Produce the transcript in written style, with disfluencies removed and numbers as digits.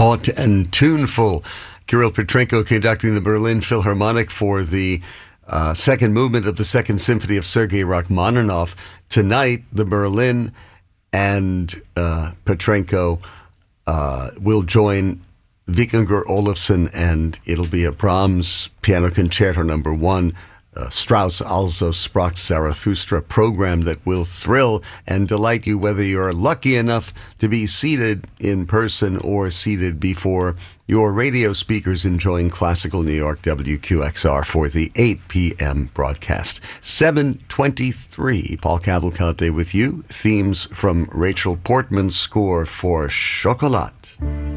Taut and tuneful. Kirill Petrenko conducting the Berlin Philharmonic for the second movement of the Second Symphony of Sergei Rachmaninoff. Tonight, the Berlin and Petrenko will join Vikingur Olafsson, and it'll be a Brahms Piano Concerto No. 1, Strauss Also Sprach Zarathustra program that will thrill and delight you, whether you're lucky enough to be seated in person or seated before your radio speakers enjoying classical New York WQXR for the 8 p.m. broadcast. 7:23, Paul Cavalcante with you. Themes from Rachel Portman's score for Chocolat.